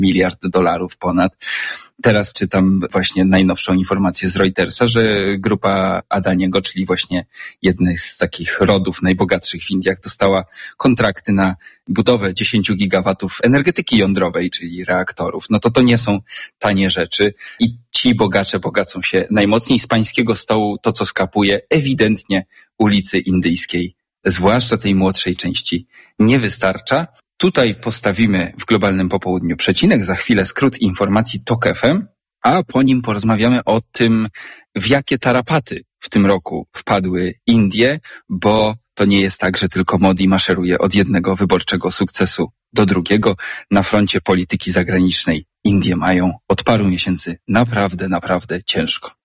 miliard ponad. Teraz czytam właśnie najnowszą informację z Reutersa, że grupa Adaniego, czyli właśnie jednej z takich rodów najbogatszych w Indiach, dostała kontrakty na budowę 10 gigawatów energetyki jądrowej, czyli reaktorów. No to nie są tanie rzeczy i ci bogacze bogacą się najmocniej. Z pańskiego stołu to, co skapuje, ewidentnie ulicy Indyjskiej, zwłaszcza tej młodszej części, nie wystarcza. Tutaj postawimy w globalnym popołudniu przecinek, za chwilę skrót informacji TOK FM, a po nim porozmawiamy o tym, w jakie tarapaty w tym roku wpadły Indie, bo to nie jest tak, że tylko Modi maszeruje od jednego wyborczego sukcesu do drugiego. Na froncie polityki zagranicznej Indie mają od paru miesięcy naprawdę ciężko.